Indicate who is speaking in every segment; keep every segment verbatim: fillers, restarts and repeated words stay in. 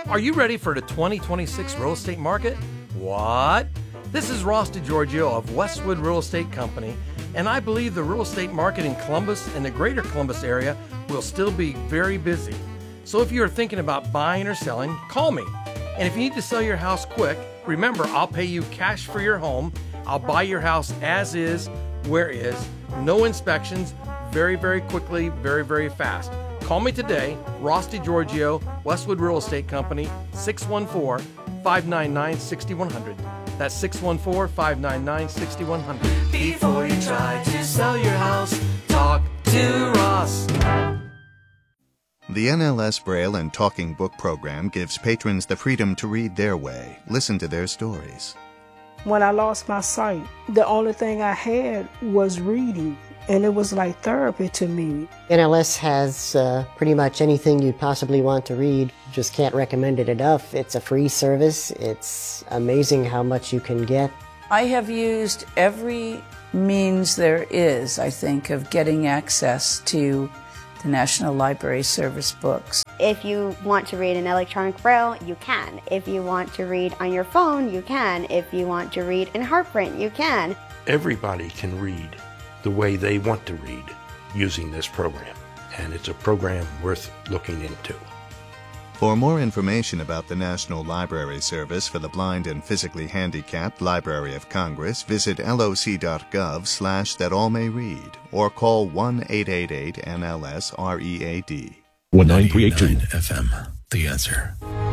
Speaker 1: Are you ready for the twenty twenty-six real estate market? What? This is Ross DiGiorgio of Westwood Real Estate Company, and I believe the real estate market in Columbus and the greater Columbus area will still be very busy. So if you are thinking about buying or selling, call me. And if you need to sell your house quick, remember, I'll pay you cash for your home. I'll buy your house as is, where is, no inspections, very, very quickly, very, very fast. Call me today, Ross DiGiorgio, Westwood Real Estate Company, six one four, five nine nine, six one zero zero. That's six one four, five nine nine, six one zero zero. Before you try to sell your house, talk to Ross.
Speaker 2: The N L S Braille and Talking Book program gives patrons the freedom to read their way, listen to their stories.
Speaker 3: When I lost my sight, the only thing I had was reading, and it was like therapy to me.
Speaker 4: N L S has uh, pretty much anything you'd possibly want to read. Just can't recommend it enough. It's a free service. It's amazing how much you can get.
Speaker 5: I have used every means there is, I think, of getting access to the National Library Service books.
Speaker 6: If you want to read in electronic braille, you can. If you want to read on your phone, you can. If you want to read in heartprint, you can.
Speaker 7: Everybody can read the way they want to read using this program, and it's a program worth looking into.
Speaker 2: For more information about the National Library Service for the Blind and Physically Handicapped Library of Congress, visit loc.gov slash that all may read or call one eight eight eight N L S R E A D.
Speaker 8: one nine three eight two F M, The Answer.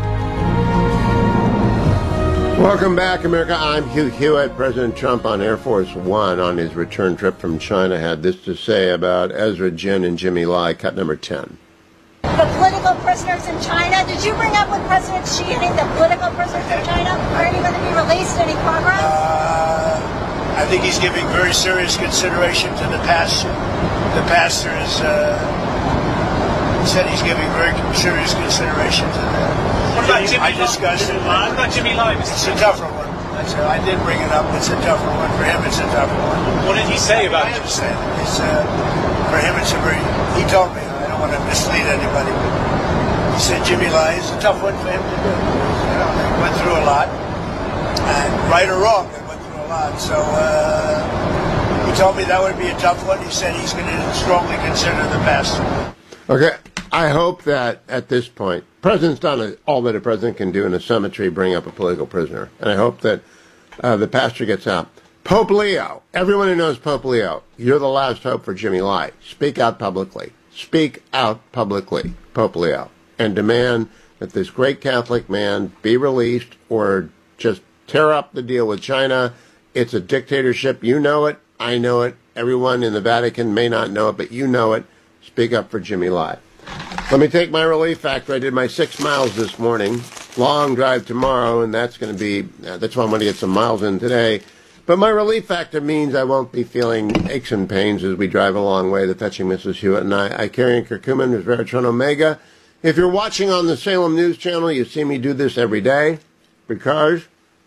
Speaker 9: Welcome back, America. I'm Hugh Hewitt. President Trump on Air Force One on his return trip from China had this to say about Ezra Jin and Jimmy Lai, cut number ten.
Speaker 10: The political prisoners in China. Did you bring up with President Xi any of the political prisoners in China? Are any going to be released? Any progress?
Speaker 11: Uh, I think he's giving very serious consideration to the pastor. The pastor is, uh, said he's giving very serious consideration to that.
Speaker 12: What about Jimmy
Speaker 11: I discussed it.
Speaker 12: What about Jimmy Lai?
Speaker 11: It's a tougher one. That's a, I did bring it up. It's a tougher one. For him, it's a tougher one.
Speaker 12: What did he say about
Speaker 11: I
Speaker 12: it?
Speaker 11: understand. It's, uh, for him, it's a very... He told me. I don't want to mislead anybody, but he said Jimmy Lai is a tough one for him to do. You know, they went through a lot, and right or wrong, they went through a lot. So uh, he told me that would be a tough one. He said he's going to strongly consider the pastor.
Speaker 9: Okay, I hope that at this point, the president's done all that a president can do in a cemetery, bring up a political prisoner, and I hope that uh, the pastor gets out. Pope Leo, everyone who knows Pope Leo, you're the last hope for Jimmy Lai. Speak out publicly. Speak out publicly, Pope Leo, and demand that this great Catholic man be released or just tear up the deal with China. It's a dictatorship. You know it. I know it. Everyone in the Vatican may not know it, but you know it. Speak up for Jimmy Lai. Let me take my relief factor. I did my six miles this morning. Long drive tomorrow, and that's going to be, uh, that's why I'm going to get some miles in today. But my relief factor means I won't be feeling aches and pains as we drive a long way, the fetching Missus Hewitt and I. I carry in curcumin, resveratrol, omega. If you're watching on the Salem News Channel, you see me do this every day because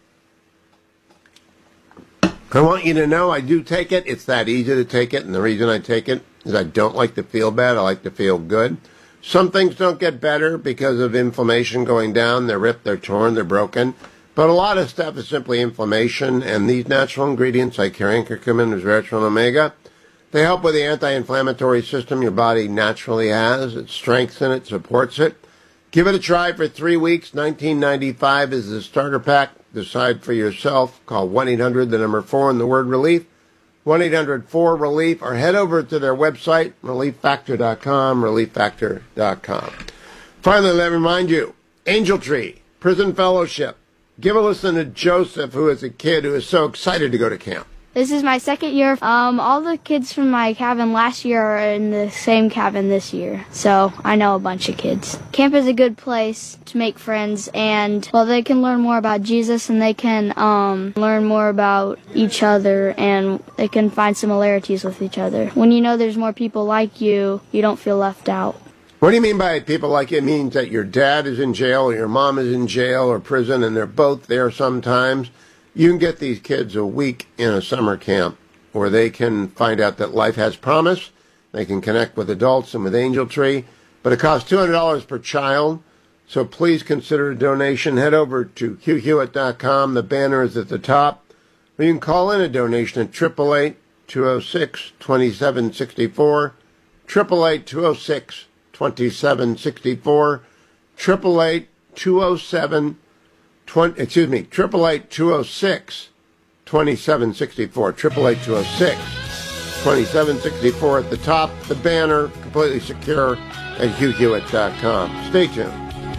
Speaker 9: I want you to know I do take it. It's that easy to take it, and the reason I take it is I don't like to feel bad. I like to feel good. Some things don't get better because of inflammation going down. They're ripped, they're torn, they're broken. But a lot of stuff is simply inflammation, and these natural ingredients like carrion, curcumin, resveratrol, and omega, they help with the anti-inflammatory system your body naturally has. It strengthens it, supports it. Give it a try for three weeks. nineteen ninety-five is the starter pack. Decide for yourself. Call one eight hundred, the number four, and the word relief. one eight hundred four relief, or head over to their website, relief factor dot com, relief factor dot com. Finally, let me remind you, Angel Tree, Prison Fellowship. Give a listen to Joseph, who is a kid who is so excited to go to camp.
Speaker 13: This is my second year. Um, all the kids from my cabin last year are in the same cabin this year, so I know a bunch of kids. Camp is a good place to make friends, and, well, they can learn more about Jesus, and they can um, learn more about each other, and they can find similarities with each other. When you know there's more people like you, you don't feel left out.
Speaker 9: What do you mean by people like you? It means that your dad is in jail or your mom is in jail or prison, and they're both there sometimes. You can get these kids a week in a summer camp where they can find out that life has promise. They can connect with adults and with Angel Tree. But it costs two hundred dollars per child. So please consider a donation. Head over to hugh hewitt dot com. The banner is at the top. Or you can call in a donation at eight eight eight, two oh six, two seven six four, eight eight eight, two oh six, two seven six four, eight eight eight, two oh seven, twenty, excuse me, eight eight eight, two oh six, two seven six four, eight eight eight, two oh six, two seven six four at the top. The banner, completely secure, at hugh hewitt dot com. Stay tuned.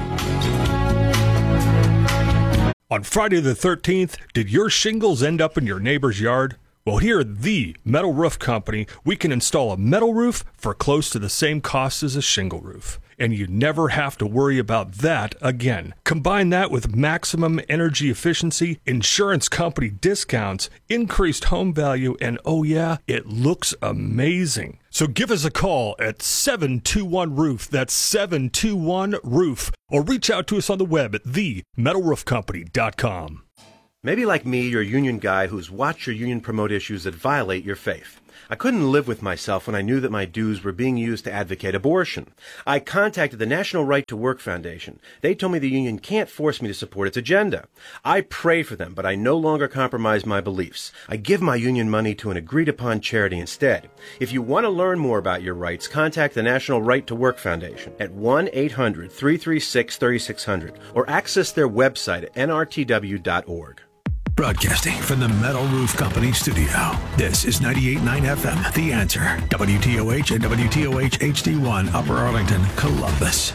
Speaker 14: On Friday the thirteenth, did your shingles end up in your neighbor's yard? Well, here at the Metal Roof Company, we can install a metal roof for close to the same cost as a shingle roof. And you never have to worry about that again. Combine that with maximum energy efficiency, insurance company discounts, increased home value, and oh yeah, it looks amazing. So give us a call at seven two one roof, that's seven two one roof, or reach out to us on the web at the metal roof company dot com.
Speaker 15: Maybe like me, you're a union guy who's watched your union promote issues that violate your faith. I couldn't live with myself when I knew that my dues were being used to advocate abortion. I contacted the National Right to Work Foundation. They told me the union can't force me to support its agenda. I pray for them, but I no longer compromise my beliefs. I give my union money to an agreed-upon charity instead. If you want to learn more about your rights, contact the National Right to Work Foundation at one eight hundred, three three six, three six zero zero or access their website at n r t w dot org.
Speaker 8: Broadcasting from the Metal Roof Company studio, this is ninety-eight point nine F M, The Answer, W T O H and W T O H H D one, Upper Arlington, Columbus.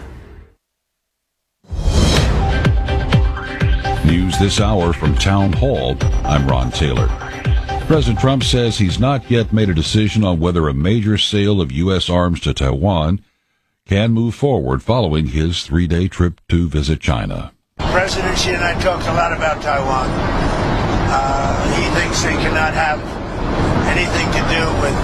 Speaker 16: News this hour from Town Hall. I'm Ron Taylor. President Trump says he's not yet made a decision on whether a major sale of U S arms to Taiwan can move forward following his three-day trip to visit China.
Speaker 11: President Xi and I talked a lot about Taiwan. Uh, he thinks they cannot have anything to do with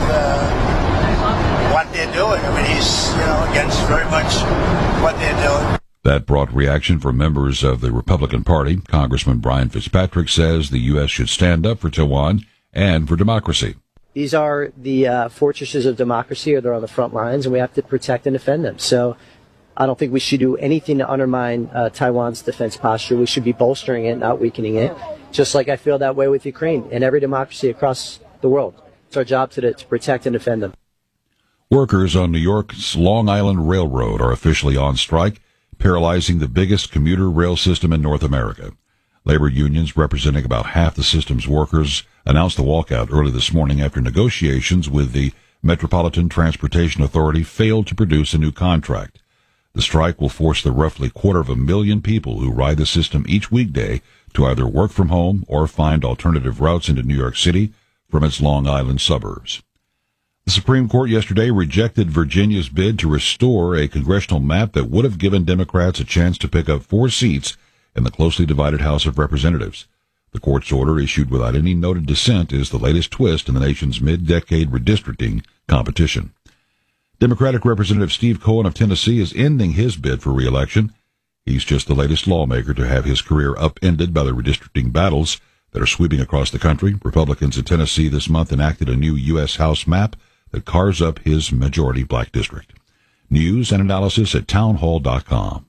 Speaker 11: uh, what they're doing. I mean, he's, you know, against very much what they're doing.
Speaker 16: That brought reaction from members of the Republican Party. Congressman Brian Fitzpatrick says the U S should stand up for Taiwan and for democracy.
Speaker 17: These are the uh, fortresses of democracy, or they're on the front lines, and we have to protect and defend them. So I don't think we should do anything to undermine uh, Taiwan's defense posture. We should be bolstering it, not weakening it, just like I feel that way with Ukraine and every democracy across the world. It's our job to, to protect and defend them.
Speaker 16: Workers on New York's Long Island Railroad are officially on strike, paralyzing the biggest commuter rail system in North America. Labor unions representing about half the system's workers announced the walkout early this morning after negotiations with the Metropolitan Transportation Authority failed to produce a new contract. The strike will force the roughly quarter of a million people who ride the system each weekday to either work from home or find alternative routes into New York City from its Long Island suburbs. The Supreme Court yesterday rejected Virginia's bid to restore a congressional map that would have given Democrats a chance to pick up four seats in the closely divided House of Representatives. The court's order, issued without any noted dissent, is the latest twist in the nation's mid-decade redistricting competition. Democratic Representative Steve Cohen of Tennessee is ending his bid for re-election. He's just the latest lawmaker to have his career upended by the redistricting battles that are sweeping across the country. Republicans in Tennessee this month enacted a new U S House map that carves up his majority black district. News and analysis at townhall dot com.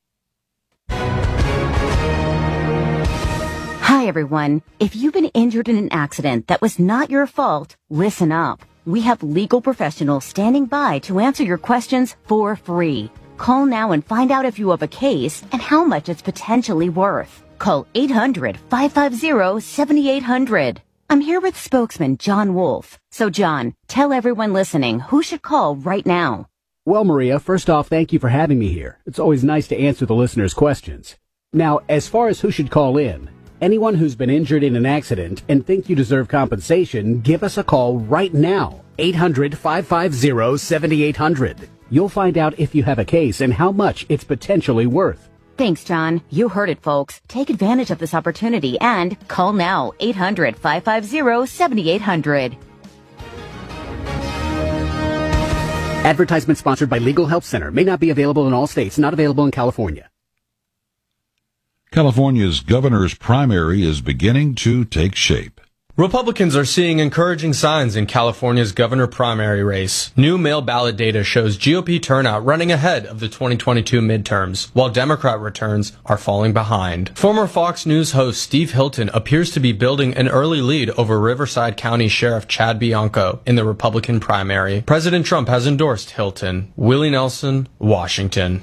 Speaker 18: Hi, everyone. If you've been injured in an accident that was not your fault, listen up. We have legal professionals standing by to answer your questions for free. Call now and find out if you have a case and how much it's potentially worth. Call eight hundred, five five zero, seven eight zero zero. I'm here with spokesman John Wolf. So, John, tell everyone listening who should call right now.
Speaker 19: Well, Maria, first off, thank you for having me here. It's always nice to answer the listeners' questions. Now, as far as who should call in, anyone who's been injured in an accident and think you deserve compensation, give us a call right now. eight hundred, five five zero, seven eight zero zero. You'll find out if you have a case and how much it's potentially worth.
Speaker 18: Thanks, John. You heard it, folks. Take advantage of this opportunity and call now. eight hundred, five five zero, seven eight zero zero.
Speaker 19: Advertisement sponsored by Legal Help Center. May not be available in all states. Not available in California.
Speaker 16: California's governor's primary is beginning to take shape.
Speaker 20: Republicans are seeing encouraging signs in California's governor primary race. New mail ballot data shows G O P turnout running ahead of the twenty twenty-two midterms, while Democrat returns are falling behind. Former Fox News host Steve Hilton appears to be building an early lead over Riverside County Sheriff Chad Bianco in the Republican primary. President Trump has endorsed Hilton. Willie Nelson, Washington.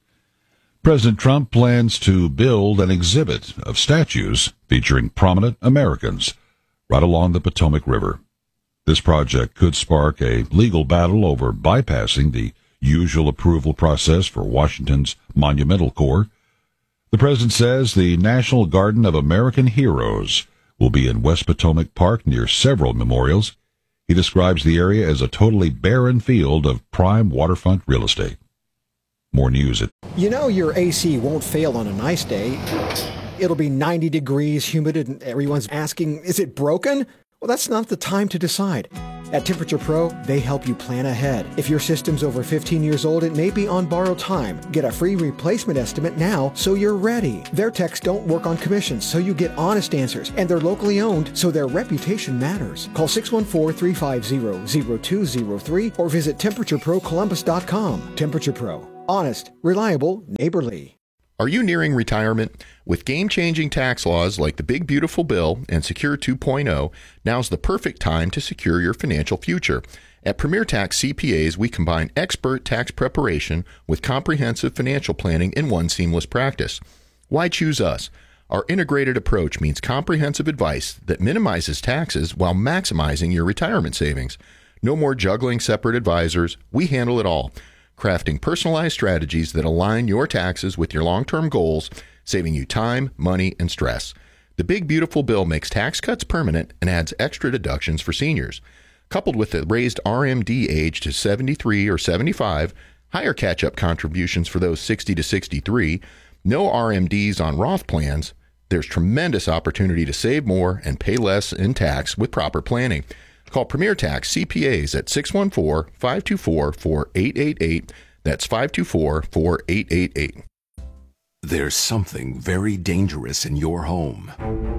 Speaker 16: President Trump plans to build an exhibit of statues featuring prominent Americans right along the Potomac River. This project could spark a legal battle over bypassing the usual approval process for Washington's Monumental Corps. The president says the National Garden of American Heroes will be in West Potomac Park near several memorials. He describes the area as a totally barren field of prime waterfront real estate. More news at...
Speaker 21: You know your A C won't fail on a nice day. It'll be ninety degrees, humid, and everyone's asking, is it broken? Well, that's not the time to decide. At Temperature Pro, they help you plan ahead. If your system's over fifteen years old, it may be on borrowed time. Get a free replacement estimate now so you're ready. Their techs don't work on commissions, so you get honest answers. And they're locally owned, so their reputation matters. Call six one four, three five zero, zero two zero three or visit temperature pro columbus dot com. Temperature Pro. Honest, reliable, neighborly.
Speaker 22: Are you nearing retirement? With game-changing tax laws like the Big Beautiful Bill and Secure two point oh, now's the perfect time to secure your financial future. At Premier Tax C P As, we combine expert tax preparation with comprehensive financial planning in one seamless practice. Why choose us? Our integrated approach means comprehensive advice that minimizes taxes while maximizing your retirement savings. No more juggling separate advisors. We handle it all, crafting personalized strategies that align your taxes with your long-term goals, saving you time, money, and stress. The Big Beautiful Bill makes tax cuts permanent and adds extra deductions for seniors. Coupled with the raised R M D age to seventy-three or seventy-five, higher catch-up contributions for those sixty to sixty-three, no R M Ds on Roth plans, there's tremendous opportunity to save more and pay less in tax with proper planning. Call Premier Tax C P As at six one four, five two four, four eight eight eight. That's five two four, four eight eight eight.
Speaker 23: There's something very dangerous in your home.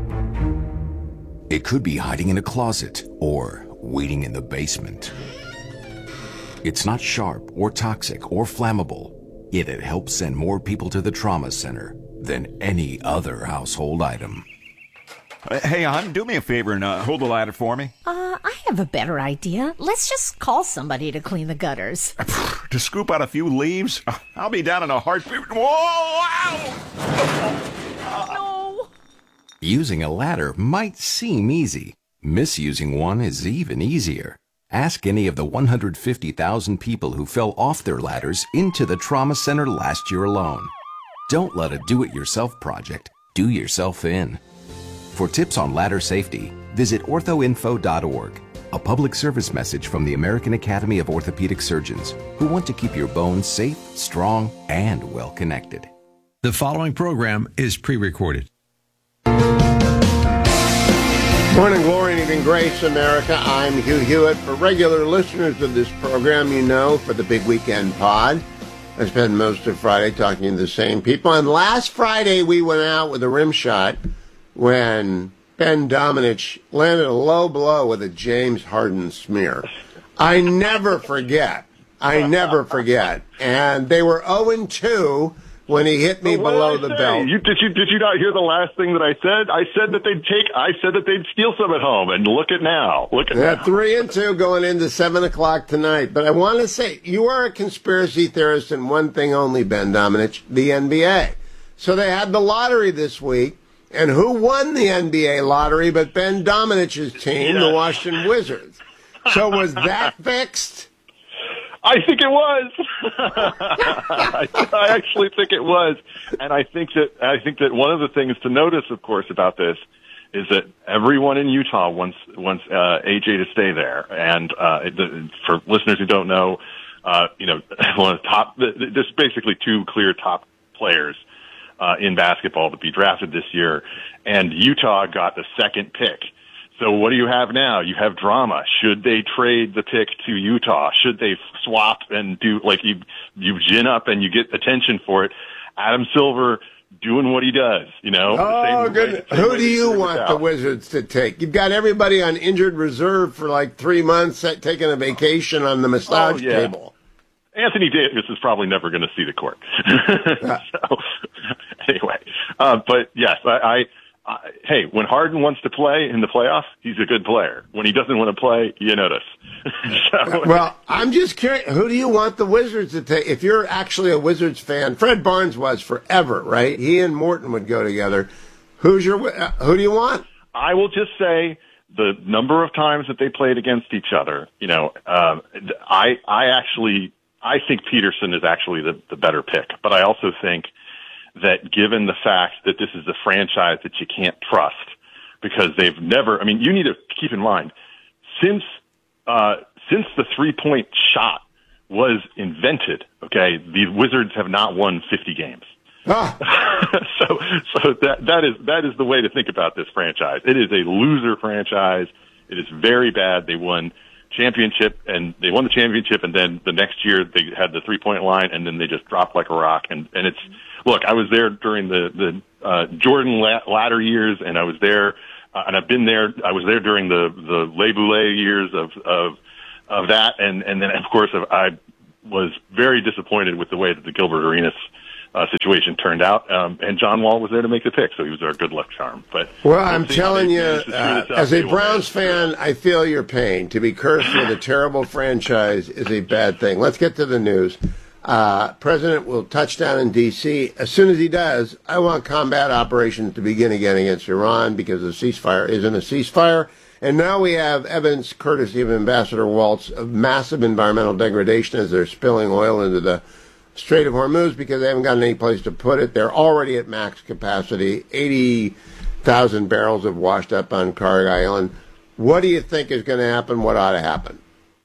Speaker 23: It could be hiding in a closet or waiting in the basement. It's not sharp or toxic or flammable, yet it helps send more people to the trauma center than any other household item.
Speaker 24: Hey, hon, do me a favor and uh, hold the ladder for me.
Speaker 25: Uh, I have a better idea. Let's just call somebody to clean the gutters.
Speaker 24: To scoop out a few leaves? I'll be down in a heartbeat. Whoa! Ow!
Speaker 25: No!
Speaker 23: Using a ladder might seem easy. Misusing one is even easier. Ask any of the one hundred fifty thousand people who fell off their ladders into the trauma center last year alone. Don't let a do-it-yourself project do yourself in. For tips on ladder safety, visit ortho info dot org, a public service message from the American Academy of Orthopedic Surgeons, who want to keep your bones safe, strong, and well-connected.
Speaker 26: The following program is pre-recorded.
Speaker 9: Morning glory and even grace, America. I'm Hugh Hewitt. For regular listeners of this program, you know, for the Big Weekend Pod, I spend most of Friday talking to the same people. And last Friday, we went out with a rim shot when Ben Domenech landed a low blow with a James Harden smear. I never forget. I never forget. And they were oh and two when he hit me
Speaker 27: well,
Speaker 9: below the
Speaker 27: say?
Speaker 9: belt.
Speaker 27: You, did you did you not hear the last thing that I said? I said that they'd take. I said that they'd steal some at home, and look at now. Look at
Speaker 9: yeah,
Speaker 27: now.
Speaker 9: three and two going into seven o'clock tonight. But I want to say you are a conspiracy theorist in one thing only, Ben Domenech, the N B A. So they had the lottery this week. And who won the N B A lottery but Ben Domenech's team,
Speaker 27: yes.
Speaker 9: the Washington Wizards? So was that fixed?
Speaker 27: I think it was. I, I actually think it was, and I think that I think that one of the things to notice, of course, about this is that everyone in Utah wants wants uh, A J to stay there. And uh, the, for listeners who don't know, uh, you know, one of the top, there's basically two clear top players Uh, in basketball to be drafted this year, and Utah got the second pick. So what do you have now? You have drama. Should they trade the pick to Utah? Should they swap and do like you you gin up and you get attention for it? Adam Silver doing what he does, you know.
Speaker 9: Oh,
Speaker 27: Same
Speaker 9: good.
Speaker 27: way-
Speaker 9: Who
Speaker 27: way
Speaker 9: do
Speaker 27: he
Speaker 9: you
Speaker 27: figures
Speaker 9: want
Speaker 27: it
Speaker 9: the
Speaker 27: out.
Speaker 9: Wizards to take? You've got everybody on injured reserve for like three months, uh, taking a vacation on the massage
Speaker 27: Oh, yeah.
Speaker 9: table.
Speaker 27: Anthony Davis is probably never going to see the court. so, anyway, uh, but yes, I, I, I, hey, when Harden wants to play in the playoffs, he's a good player. When he doesn't want to play, you notice. so,
Speaker 9: Well, I'm just curious. Who do you want the Wizards to take? If you're actually a Wizards fan, Fred Barnes was forever, right? He and Morton would go together. Who's your? Uh, who do you want?
Speaker 27: I will just say the number of times that they played against each other. You know, um, I, I actually. I think Peterson is actually the, the better pick, but I also think that given the fact that this is a franchise that you can't trust because they've never, I mean, you need to keep in mind, since, uh, since the three-point shot was invented, okay, the Wizards have not won fifty games.
Speaker 9: Ah.
Speaker 27: so, so that, that is, that is the way to think about this franchise. It is a loser franchise. It is very bad. They won championship and they won the championship and then the next year they had the three point line and then they just dropped like a rock and and it's look I was there during the the uh Jordan la- latter years and I was there uh, and I've been there I was there during the the Le Boulay years of of of that and and then of course I was very disappointed with the way that the Gilbert Arenas Uh, situation turned out, um, and John Wall was there to make the pick, so he was our good luck charm. But
Speaker 9: Well,
Speaker 27: we'll
Speaker 9: I'm
Speaker 27: see how
Speaker 9: telling
Speaker 27: they
Speaker 9: you,
Speaker 27: manage to screw
Speaker 9: uh,
Speaker 27: this up.
Speaker 9: as a
Speaker 27: They will
Speaker 9: Browns
Speaker 27: manage.
Speaker 9: fan, I feel your pain. To be cursed with a terrible franchise is a bad thing. Let's get to the news. Uh, President will touch down in D C As soon as he does, I want combat operations to begin again against Iran because the ceasefire isn't a ceasefire. And now we have evidence, courtesy of Ambassador Waltz, of massive environmental degradation as they're spilling oil into the Strait of Hormuz because they haven't got any place to put it. They're already at max capacity. eighty thousand barrels have washed up on Kharg Island. What do you think is going to happen? What ought to happen?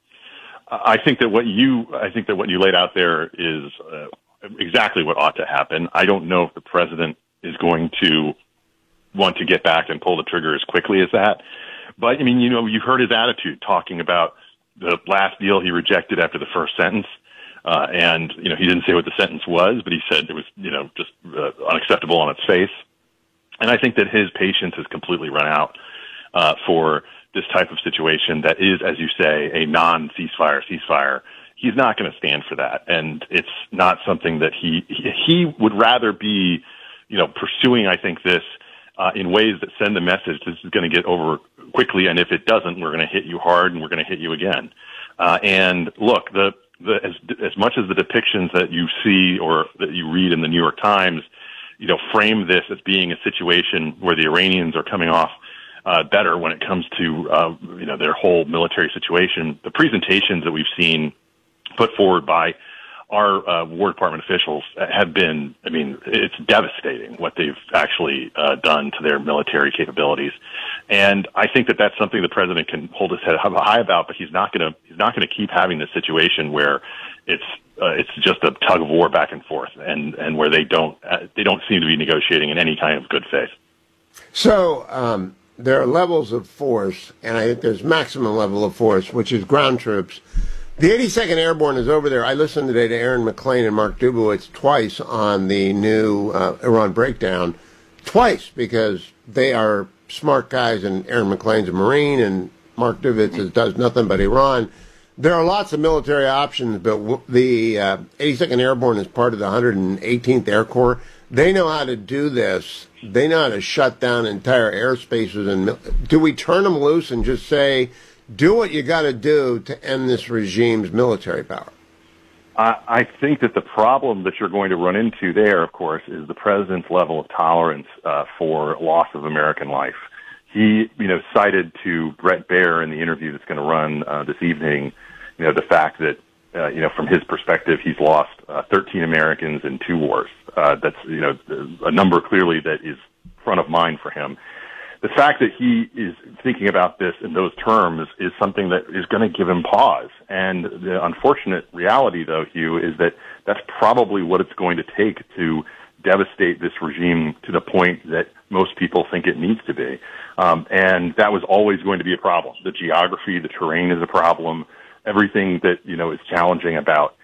Speaker 27: I think that what you I think that what you laid out there is uh, exactly what ought to happen. I don't know if the president is going to want to get back and pull the trigger as quickly as that. But I mean, you know, you heard his attitude talking about the last deal he rejected after the first sentence. Uh, and, you know, he didn't say what the sentence was, but he said it was, you know, just uh, unacceptable on its face. And I think that his patience has completely run out uh, for this type of situation that is, as you say, a non-ceasefire ceasefire. He's not going to stand for that. And it's not something that he, he, he would rather be, you know, pursuing, I think, this uh, in ways that send the message this is going to get over quickly. And if it doesn't, we're going to hit you hard and we're going to hit you again. Uh, and look, the, The, as, as much as the depictions that you see or that you read in the New York Times, you know, frame this as being a situation where the Iranians are coming off uh, better when it comes to, uh, you know, their whole military situation. The presentations that we've seen put forward by our uh, War Department officials have been, I mean, it's devastating what they've actually uh, done to their military capabilities. And I think that that's something the president can hold his head high about, but he's not going to, he's not going to keep having this situation where it's, uh, it's just a tug of war back and forth and, and where they don't, uh, they don't seem to be negotiating in any kind of good faith.
Speaker 9: So, um, there are levels of force, and I think there's maximum level of force, which is ground troops. The eighty-second Airborne is over there. I listened today to Aaron McLean and Mark Dubowitz twice on the new uh, Iran breakdown, twice because they are smart guys, and Aaron McLean's a Marine, and Mark Dubowitz does nothing but Iran. There are lots of military options, but w- the uh, eighty-second Airborne is part of the one hundred eighteenth Air Corps. They know how to do this. They know how to shut down entire airspaces. And mil- do we turn them loose and just say, do what you got to do to end this regime's military power?
Speaker 27: I, I think that the problem that you're going to run into there, of course, is the president's level of tolerance uh, for loss of American life. He, you know, cited to Brett Baer in the interview that's going to run uh, this evening, you know, the fact that, uh, you know, from his perspective, he's lost uh, thirteen Americans in two wars. Uh, that's, you know, a number clearly that is front of mind for him. The fact that he is thinking about this in those terms is something that is going to give him pause. And the unfortunate reality, though, Hugh, is that that's probably what it's going to take to devastate this regime to the point that most people think it needs to be. Um, and that was always going to be a problem. The geography, the terrain is a problem. Everything that, you know, is challenging about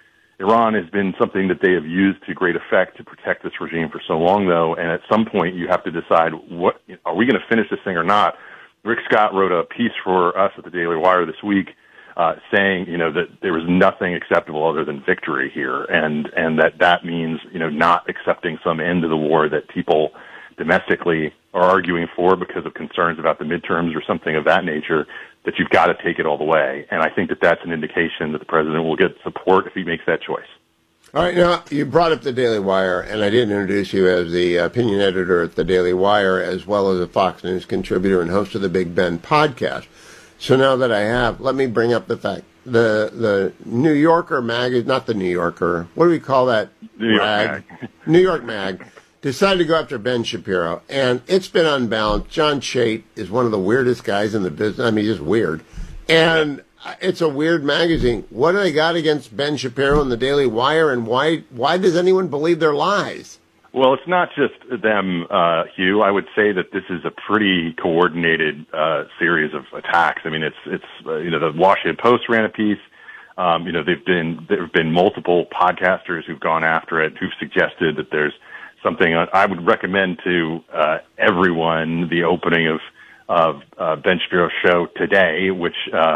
Speaker 27: Iran has been something that they have used to great effect to protect this regime for so long, though, and at some point you have to decide, what are we going to finish this thing or not? Rick Scott wrote a piece for us at the Daily Wire this week uh, saying, you know, that there was nothing acceptable other than victory here, and, and that that means, you know, not accepting some end to the war that people domestically are arguing for because of concerns about the midterms or something of that nature, that you've got to take it all the way. And I think that that's an indication that the president will get support if he makes that choice.
Speaker 9: All right, now, you brought up the Daily Wire, and I did introduce you as the opinion editor at the Daily Wire, as well as a Fox News contributor and host of the Big Ben podcast. So now that I have, let me bring up the fact. The the New Yorker mag, not the New Yorker, what do we call that?
Speaker 27: New York
Speaker 9: rag?
Speaker 27: Mag.
Speaker 9: New York Mag decided to go after Ben Shapiro, and it's been unbalanced. John Chait is one of the weirdest guys in the business. I mean, just weird. And it's a weird magazine. What do they got against Ben Shapiro and the Daily Wire, and why why does anyone believe their lies?
Speaker 27: Well, it's not just them, uh, Hugh. I would say that this is a pretty coordinated uh, series of attacks. I mean, it's it's uh, you know, the Washington Post ran a piece. Um, you know, they've been there have been multiple podcasters who've gone after it, who've suggested that there's something. I would recommend to uh, everyone the opening of of uh, Ben Shapiro's show today, which uh,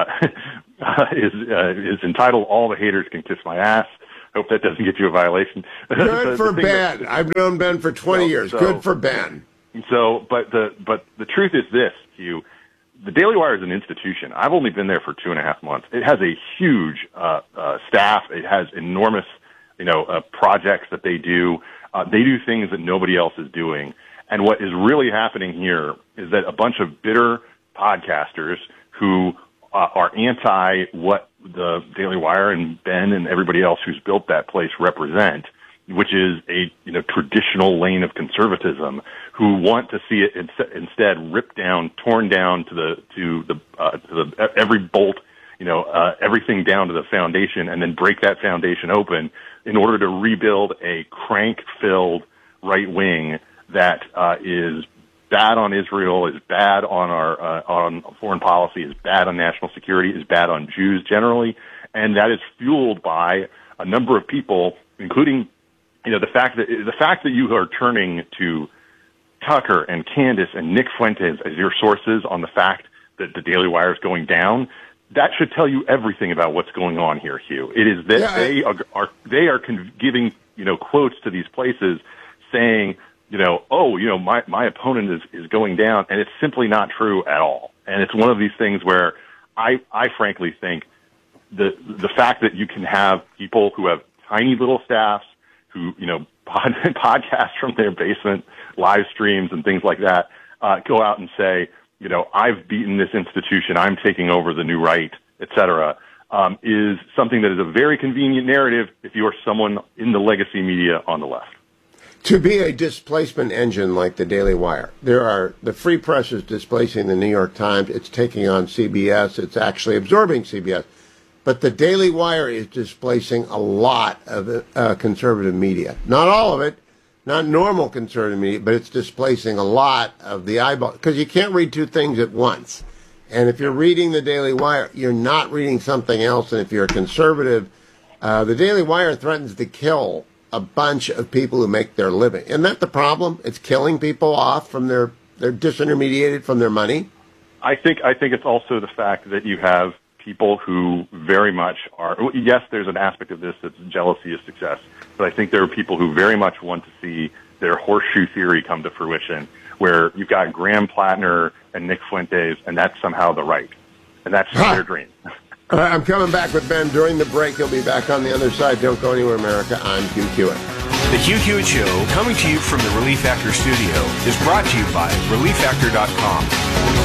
Speaker 27: is uh, is entitled "All the Haters Can Kiss My Ass." Hope that doesn't get you a violation.
Speaker 9: Good
Speaker 27: the,
Speaker 9: for
Speaker 27: the
Speaker 9: Ben. That, I've known Ben for twenty
Speaker 27: so,
Speaker 9: years.
Speaker 27: So,
Speaker 9: Good for Ben.
Speaker 27: So, but the but the truth is this, Hugh. The Daily Wire is an institution. I've only been there for two and a half months. It has a huge uh, uh, staff. It has enormous, you know, uh, projects that they do. Uh, they do things that nobody else is doing. And what is really happening here is that a bunch of bitter podcasters who uh, are anti what the Daily Wire and Ben and everybody else who's built that place represent, which is a, you know, traditional lane of conservatism, who want to see it in, instead ripped down, torn down to the to the uh, to the every bolt, you know, uh, everything down to the foundation, and then break that foundation open in order to rebuild a crank-filled right wing that uh, is bad on Israel, is bad on our uh, on foreign policy, is bad on national security, is bad on Jews generally, and that is fueled by a number of people, including, you know, the fact that the fact that you are turning to Tucker and Candace and Nick Fuentes as your sources on the fact that the Daily Wire is going down. That should tell you everything about what's going on here, Hugh. It is that
Speaker 9: yeah,
Speaker 27: they are, are they are con- giving, you know, quotes to these places saying, you know, oh, you know, my, my opponent is, is going down, and it's simply not true at all. And it's one of these things where I, I frankly think the, the fact that you can have people who have tiny little staffs who, you know, pod, podcast from their basement, live streams and things like that, uh, go out and say, you know, I've beaten this institution, I'm taking over the new right, et cetera, um, is something that is a very convenient narrative if you are someone in the legacy media on the left.
Speaker 9: To be a displacement engine like the Daily Wire, there are the Free Press is displacing the New York Times. It's taking on C B S. It's actually absorbing C B S. But the Daily Wire is displacing a lot of uh, conservative media. Not all of it, not normal conservative media, but it's displacing a lot of the eyeball. Because you can't read two things at once. And if you're reading the Daily Wire, you're not reading something else. And if you're a conservative, uh, the Daily Wire threatens to kill a bunch of people who make their living. Isn't that the problem? It's killing people off from their, they're disintermediated from their money.
Speaker 27: I think, I think it's also the fact that you have people who very much are, yes, there's an aspect of this that's jealousy of success, but I think there are people who very much want to see their horseshoe theory come to fruition, where you've got Graham Plattner and Nick Fuentes, and that's somehow the right. And that's huh. their dream.
Speaker 9: All right, I'm coming back with Ben during the break. He'll be back on the other side. Don't go anywhere, America. I'm Hugh Hewitt.
Speaker 1: The Hugh Hewitt Show, coming to you from the Relief Factor studio, is brought to you by relief factor dot com.